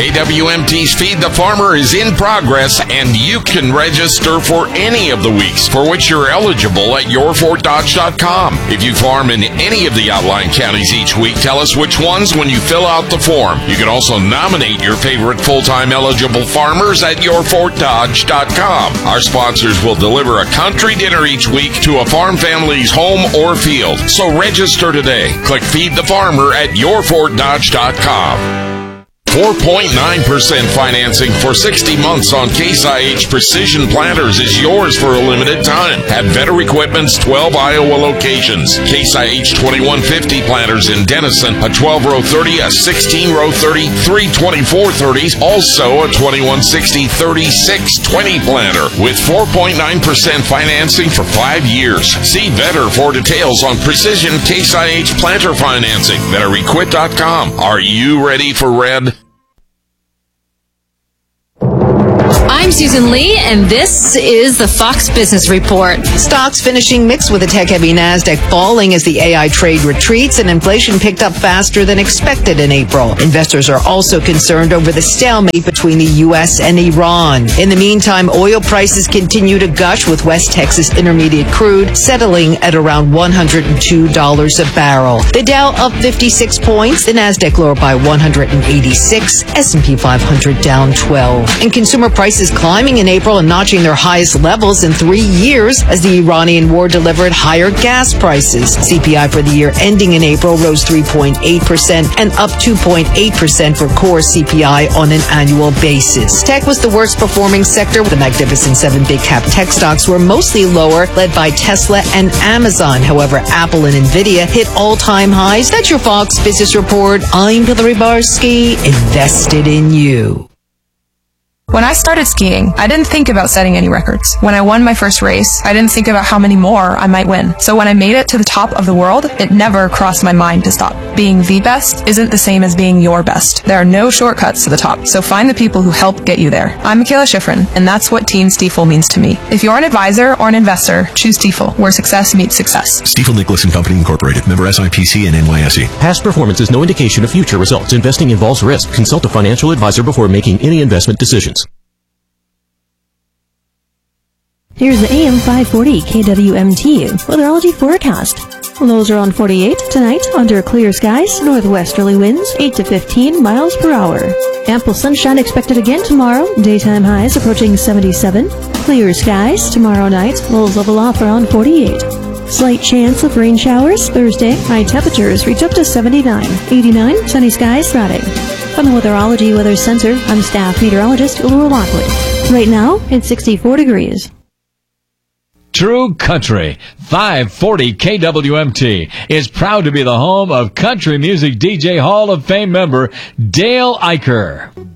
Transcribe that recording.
KWMT's Feed the Farmer is in progress, and you can register for any of the weeks for which you're eligible at yourfortdodge.com. If you farm in any of the outlying counties each week, tell us which ones when you fill out the form. You can also nominate your favorite full-time eligible farmers at yourfortdodge.com. Our sponsors will deliver a country dinner each week to a farm family's home or field. So register today. Click Feed the Farmer at yourfortdodge.com. 4.9% financing for 60 months on Case IH Precision Planters is yours for a limited time at Better Equipment's 12 Iowa locations. Case IH 2150 planters in Denison, a 12-row 30, a 16-row 30, 3 24 30s, also a 2160 3620 planter with 4.9% financing for 5 years. See Better for details on Precision Case IH planter financing. BetterEquip.com. Are you ready for red? I'm Susan Lee, and this is the Fox Business Report. Stocks finishing mixed with a tech-heavy NASDAQ falling as the AI trade retreats and inflation picked up faster than expected in April. Investors are also concerned over the stalemate between the U.S. and Iran. In the meantime, oil prices continue to gush with West Texas Intermediate crude settling at around $102 a barrel. The Dow up 56 points, the NASDAQ lower by 186, S&P 500 down 12. And consumer prices climbing in April and notching their highest levels in 3 years as the Iranian war delivered higher gas prices. CPI for the year ending in April rose 3.8% and up 2.8% for core CPI on an annual basis. Tech was the worst performing sector. The Magnificent Seven big cap tech stocks were mostly lower, led by Tesla and Amazon. However, Apple and Nvidia hit all-time highs. That's your Fox Business Report. I'm Hillary Barsky, invested in you. When I started skiing, I didn't think about setting any records. When I won my first race, I didn't think about how many more I might win. So when I made it to the top of the world, it never crossed my mind to stop. Being the best isn't the same as being your best. There are no shortcuts to the top, so find the people who help get you there. I'm Michaela Schifrin, and that's what Team Stiefel means to me. If you're an advisor or an investor, choose Stiefel, where success meets success. Stiefel Nicholas and Company Incorporated, member SIPC and NYSE. Past performance is no indication of future results. Investing involves risk. Consult a financial advisor before making any investment decisions. Here's the AM 540 KWMT weatherology forecast. Lows around 48 tonight under clear skies, northwesterly winds 8 to 15 miles per hour. Ample sunshine expected again tomorrow, daytime highs approaching 77. Clear skies tomorrow night, lows level off around 48. Slight chance of rain showers Thursday, high temperatures reach up to 79. 89, sunny skies Friday. From the Weatherology Weather Center, I'm staff meteorologist Laura Lockwood. Right now, it's 64 degrees. True Country 540 KWMT is proud to be the home of country music DJ Hall of Fame member Dale Eicher.